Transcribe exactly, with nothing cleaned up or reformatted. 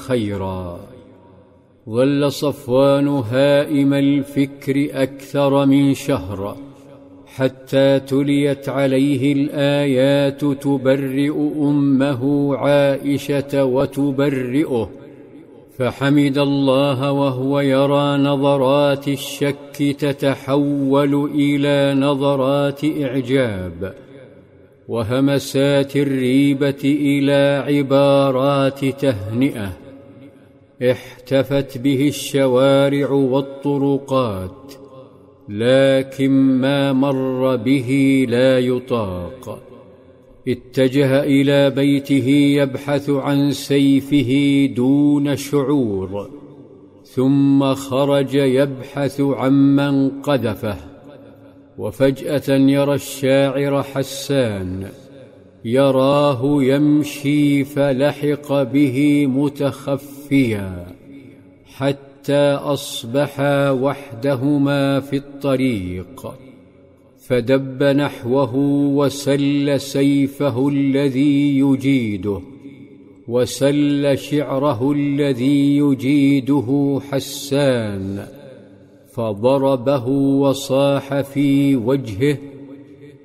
خيرا. ظل صفوان هائم الفكر أكثر من شهر، حتى تليت عليه الآيات تبرئ أمه عائشة وتبرئه، فحمد الله وهو يرى نظرات الشك تتحول إلى نظرات إعجاب، وهمسات الريبة إلى عبارات تهنئة. احتفت به الشوارع والطرقات، لكن ما مر به لا يطاق. اتجه إلى بيته يبحث عن سيفه دون شعور، ثم خرج يبحث عمن قذفه. وفجأة يرى الشاعر حسان، يراه يمشي فلحق به متخفيا، حتى أصبحا وحدهما في الطريق، فدب نحوه وسل سيفه الذي يجيده، وسل شعره الذي يجيده حسان، فضربه وصاح في وجهه: